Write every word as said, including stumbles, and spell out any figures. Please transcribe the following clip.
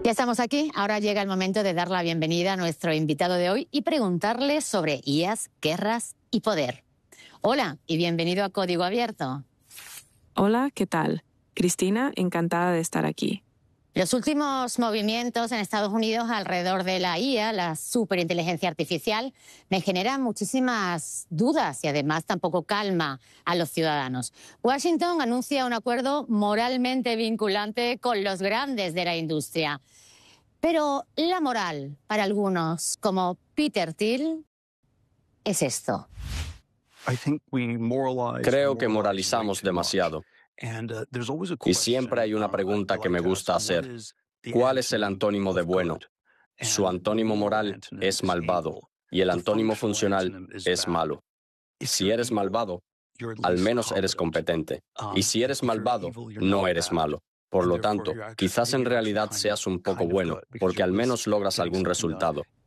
Ya estamos aquí, ahora llega el momento de dar la bienvenida a nuestro invitado de hoy y preguntarle sobre I As, guerras y poder. Hola y bienvenido a Código Abierto. Hola, ¿qué tal? Cristina, encantada de estar aquí. Los últimos movimientos en Estados Unidos alrededor de la I A, la superinteligencia artificial, me generan muchísimas dudas y además tampoco calma a los ciudadanos. Washington anuncia un acuerdo moralmente vinculante con los grandes de la industria. Pero la moral, para algunos, como Peter Thiel, es esto. Creo que moralizamos demasiado. Y siempre hay una pregunta que me gusta hacer. ¿Cuál es el antónimo de bueno? Su antónimo moral es malvado y el antónimo funcional es malo. Si eres malvado, al menos eres competente. Y si eres malvado, no eres malo. Por lo tanto, quizás en realidad seas un poco bueno, porque al menos logras algún resultado.